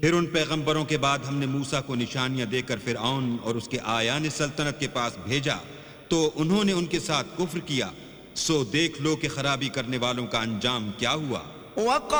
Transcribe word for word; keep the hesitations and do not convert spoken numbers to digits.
फिर उन पैगंबरों के बाद हमने मूसा को निशानियां देकर फिरऔन और उसके आयान सल्तनत के पास भेजा, तो उन्होंने उनके साथ कुफ्र किया। सो देख लो कि खराबी करने वालों का अंजाम क्या हुआ।